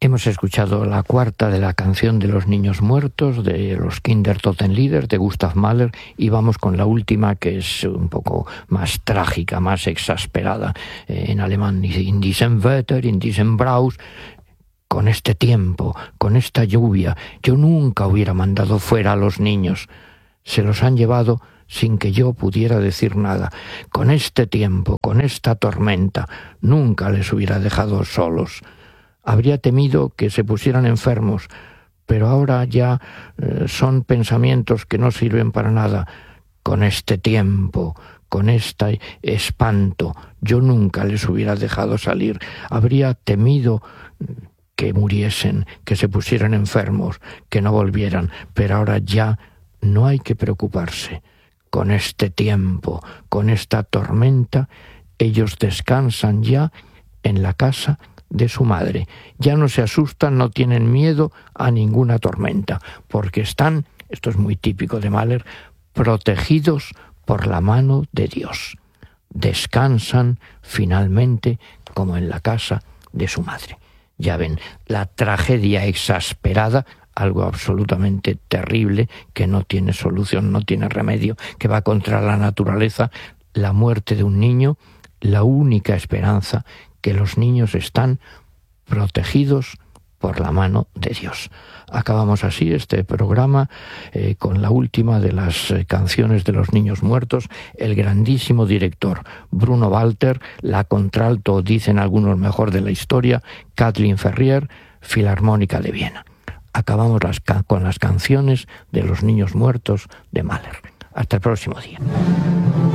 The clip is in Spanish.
Hemos escuchado la cuarta de la canción de los niños muertos, de los Kindertotenlieder, de Gustav Mahler, y vamos con la última, que es un poco más trágica, más exasperada, en alemán, in diesem Wetter, in diesem Braus. Con este tiempo, con esta lluvia, yo nunca hubiera mandado fuera a los niños. Se los han llevado sin que yo pudiera decir nada. Con este tiempo, con esta tormenta, nunca les hubiera dejado solos. Habría temido que se pusieran enfermos, pero ahora ya son pensamientos que no sirven para nada. Con este tiempo, con este espanto, yo nunca les hubiera dejado salir. Habría temido que muriesen, que se pusieran enfermos, que no volvieran, pero ahora ya no hay que preocuparse. Con este tiempo, con esta tormenta, ellos descansan ya en la casa de su madre. Ya no se asustan, no tienen miedo a ninguna tormenta, porque están, esto es muy típico de Mahler, protegidos por la mano de Dios. Descansan finalmente como en la casa de su madre. Ya ven, la tragedia exasperada, algo absolutamente terrible, que no tiene solución, no tiene remedio, que va contra la naturaleza, la muerte de un niño, la única esperanza, que los niños están protegidos por la mano de Dios. Acabamos así este programa con la última de las canciones de los niños muertos, el grandísimo director Bruno Walter, la contralto, dicen algunos mejor de la historia, Kathleen Ferrier, Filarmónica de Viena. Acabamos con las canciones de los niños muertos de Mahler. Hasta el próximo día.